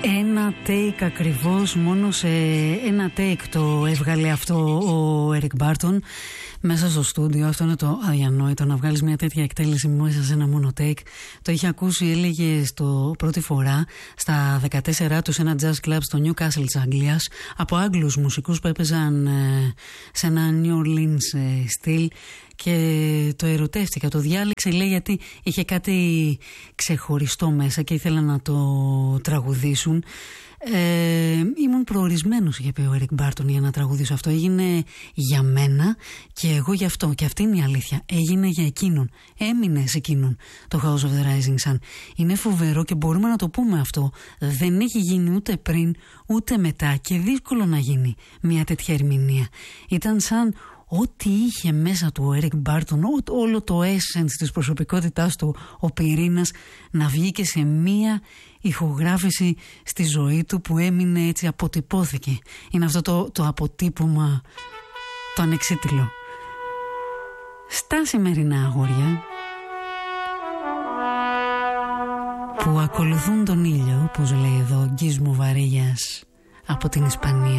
Ένα take ακριβώς, μόνο σε ένα take το έβγαλε αυτό ο Eric Barton μέσα στο στούντιο. Αυτό είναι το αδιανόητο, να βγάλεις μια τέτοια εκτέλεση μέσα σε ένα μόνο take. Το είχε ακούσει, έλεγε, πρώτη φορά στα 14 του σε ένα jazz club στο Newcastle της Αγγλίας από Άγγλους μουσικούς που έπαιζαν σε ένα New Orleans στυλ. Και το ερωτεύτηκα, το διάλεξε, λέει, γιατί είχε κάτι ξεχωριστό μέσα και ήθελα να το τραγουδήσουν. Ήμουν προορισμένος, είχε πει ο Eric Barton, για να τραγουδήσω αυτό. Έγινε για μένα και εγώ γι' αυτό. Και αυτή είναι η αλήθεια. Έγινε για εκείνον. Έμεινε σε εκείνον το House of the Rising Sun. Είναι φοβερό και μπορούμε να το πούμε αυτό. Δεν έχει γίνει ούτε πριν ούτε μετά και δύσκολο να γίνει μια τέτοια ερμηνεία. Ήταν σαν ό,τι είχε μέσα του ο Eric Barton, όλο το essence της προσωπικότητάς του, ο πυρήνας, να βγει και σε μία ηχογράφηση στη ζωή του που έμεινε έτσι, αποτυπώθηκε. Είναι αυτό το αποτύπωμα, το ανεξίτηλο. Στα σημερινά αγόρια που ακολουθούν τον ήλιο, όπως λέει εδώ ο Γκίσμο Βαρύγιας από την Ισπανία.